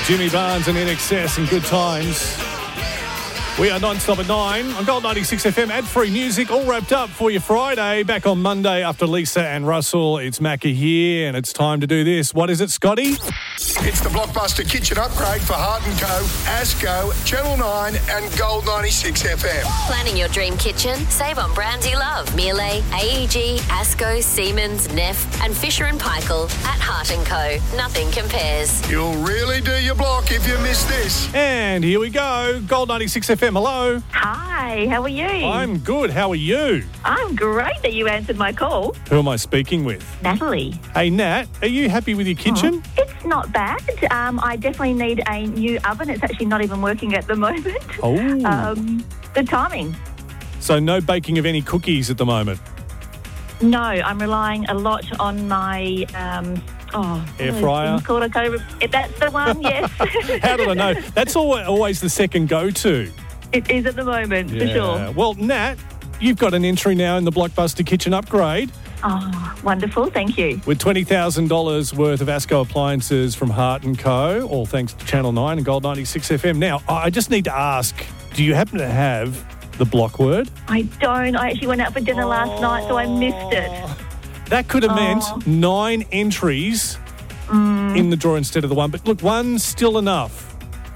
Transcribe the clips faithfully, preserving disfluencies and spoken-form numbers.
Jimmy Barnes and N X S and Good Times. We are non-stop at nine on Gold ninety-six F M. Ad-free music, all wrapped up for your Friday. Back on Monday after Lisa and Russell. It's Macca here, and it's time to do this. What is it, Scotty? It's the Blockbuster Kitchen Upgrade for Hart and Co, Asco, Channel nine and Gold ninety-six F M. Planning your dream kitchen? Save on brands you love. Miele, A E G, Asco, Siemens, Neff and Fisher and Paykel at Hart and Co. Nothing compares. You'll really do your block if you miss this. And here we go. Gold ninety-six F M. Hello. Hi, how are you? I'm good. How are you? I'm great that you answered my call. Who am I speaking with? Natalie. Hey, Nat, are you happy with your kitchen? Oh, it's not bad. Um, I definitely need a new oven. It's actually not even working at the moment. Oh. Um, good timing. So no baking of any cookies at the moment? No, I'm relying a lot on my... Um, Oh, air fryer. Called a co- That's the one, yes. How did I know? That's always the second go-to. It is at the moment, Yeah. for sure. Well, Nat, you've got an entry now in the Blockbuster Kitchen Upgrade. Oh, wonderful. Thank you. With twenty thousand dollars worth of Asco appliances from Hart and Co, all thanks to Channel nine and Gold ninety-six F M. Now, I just need to ask, do you happen to have the block word? I don't. I actually went out for dinner last night, so I missed it. That could have Oh. meant nine entries Mm. in the draw instead of the one. But look, one's still enough.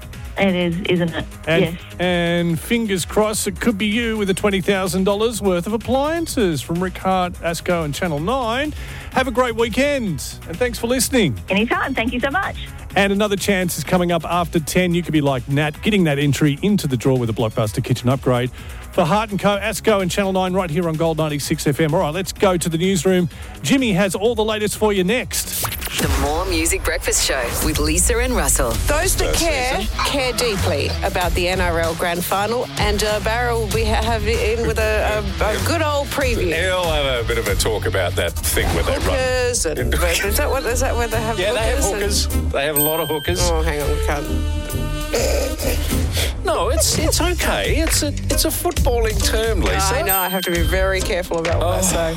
It is, isn't it? And, yes. and fingers crossed it could be you with the twenty thousand dollars worth of appliances from Rick Hart, Asco and Channel nine. Have a great weekend and thanks for listening. Anytime. Thank you so much. And another chance is coming up after ten. You could be like Nat, getting that entry into the draw with a Blockbuster Kitchen Upgrade for Hart and Co, Asco and Channel nine right here on Gold ninety-six F M. All right, let's go to the newsroom. Jimmy has all the latest for you next. The More Music Breakfast Show with Lisa and Russell. Those that care, care deeply about the N R L Grand Final, and uh, Barra will be ha- have in with a, a, a good old preview. They'll have a bit of a talk about that thing where they run. Hookers and is that what is that where they have? Yeah, they have hookers? hookers. They have a lot of hookers. Oh, hang on, we can't. No, it's it's okay. It's a it's a footballing term, Lisa. I know. I have to be very careful about what I say.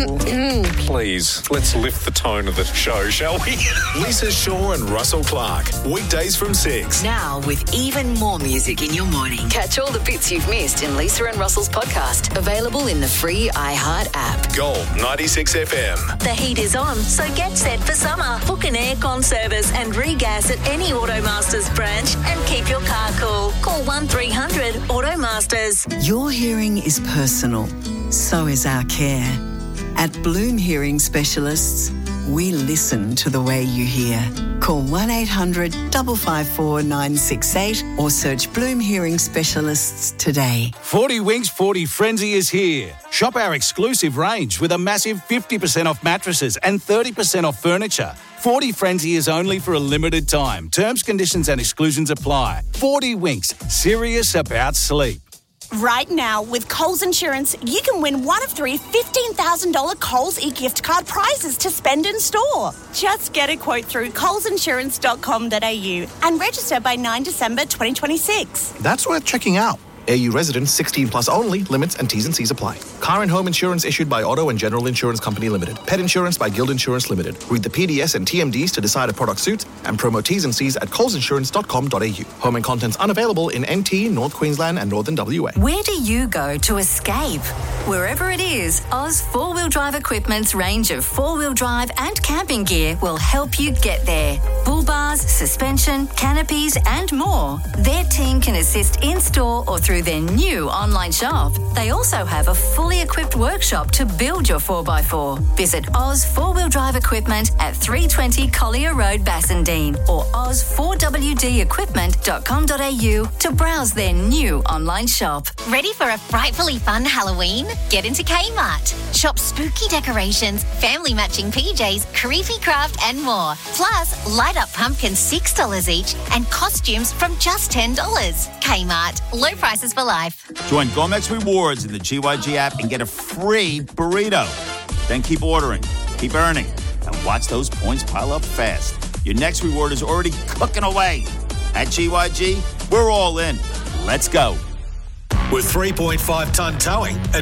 Please, let's lift the tone of the show, shall we? Lisa Shaw and Russell Clark. Weekdays from six. Now with even more music in your morning. Catch all the bits you've missed in Lisa and Russell's podcast. Available in the free iHeart app. Gold ninety-six F M. The heat is on, so get set for summer. Book an aircon service and regas at any Automasters branch and keep your car cool. Call one three hundred Automasters. Your hearing is personal, so is our care. At Bloom Hearing Specialists, we listen to the way you hear. Call one eight hundred five five four nine six eight or search Bloom Hearing Specialists today. forty Winks forty Frenzy is here. Shop our exclusive range with a massive fifty percent off mattresses and thirty percent off furniture. forty Frenzy is only for a limited time. Terms, conditions and exclusions apply. forty Winks, serious about sleep. Right now, with Coles Insurance, you can win one of three fifteen thousand dollars Coles e-gift card prizes to spend in store. Just get a quote through coles insurance dot com dot a u and register by ninth of December twenty twenty-six. That's worth checking out. A U residents sixteen plus only. Limits and T's and C's apply. Car and home insurance issued by Auto and General Insurance Company Limited. Pet insurance by Guild Insurance Limited. Read the P D S and T M Ds to decide a product suits and promo T's and C's at coles insurance dot com dot a u. Home and contents unavailable in N T, North Queensland and Northern W A. Where do you go to escape? Wherever it is, Oz Four-Wheel Drive Equipment's range of four-wheel drive and camping gear will help you get there. Bull bars, suspension, canopies and more. Their team can assist in-store or through their new online shop. They also have a fully equipped workshop to build your four by four. Visit Oz Four-Wheel Drive Equipment at three twenty Collier Road, Bassendean or oz four w d equipment dot com dot a u to browse their new online shop. Ready for a frightfully fun Halloween? Get into Kmart. Shop spooky decorations, family matching P Js, creepy craft and more. Plus, light up pumpkins six dollars each and costumes from just ten dollars. Kmart. Low prices for life. Join Gomex Rewards in the G Y G app and get a free burrito. Then keep ordering, keep earning, and watch those points pile up fast. Your next reward is already cooking away. At G Y G, we're all in. Let's go. With three point five tonne towing,